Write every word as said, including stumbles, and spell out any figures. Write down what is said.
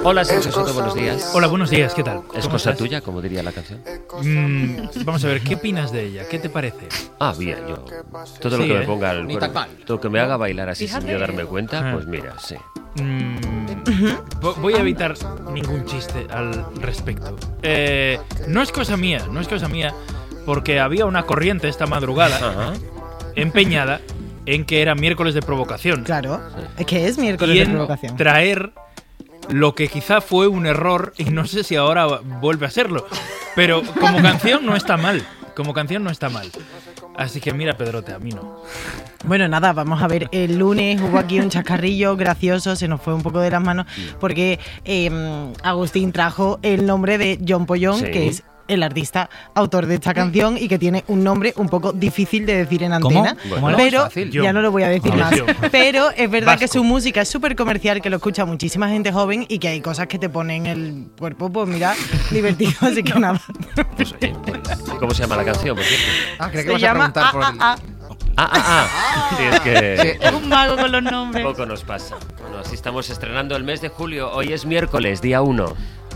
Hola, Sergio Soto, buenos días. Hola, buenos días, ¿qué tal? ¿Es cosa estás? tuya, como diría la canción? Mm, vamos a ver, ¿qué opinas de ella? ¿Qué te parece? Ah, bien, yo... Todo sí, lo que ¿eh? me ponga el cuerpo, todo lo que me haga bailar así Fíjate. sin yo darme cuenta, pues mira, sí. Mm, voy a evitar ningún chiste al respecto. Eh, no es cosa mía, no es cosa mía, porque había una corriente esta madrugada Ajá. empeñada en que era miércoles de provocación. Claro, es que es miércoles y de provocación. Traer lo que quizá fue un error, y no sé si ahora vuelve a serlo, pero como canción no está mal. Como canción no está mal. Así que mira, Pedrote, a mí no. Bueno, nada, vamos a ver. El lunes hubo aquí un chascarrillo gracioso, se nos fue un poco de las manos, porque eh, Agustín trajo el nombre de John Pollón, sí. que es el artista autor de esta canción y que tiene un nombre un poco difícil de decir en antena. ¿Cómo? Bueno, pero ya no lo voy a decir más. Pero es verdad Vasco. que su música es súper comercial, que lo escucha muchísima gente joven y que hay cosas que te ponen el cuerpo, pues mira, divertido, así que nada. Pues, eh, ¿Cómo se llama la canción, por cierto? Ah, creo que se vas llama a preguntar por el... A, A, A. Ah, ah, ah. Sí, es que... Sí. Un mago con los nombres. Poco nos pasa. Bueno, así estamos estrenando el mes de julio. Hoy es miércoles, día uno.